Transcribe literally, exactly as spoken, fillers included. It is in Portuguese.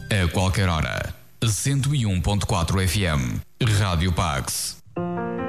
a qualquer hora. cento e um ponto quatro F M. Rádio Pax.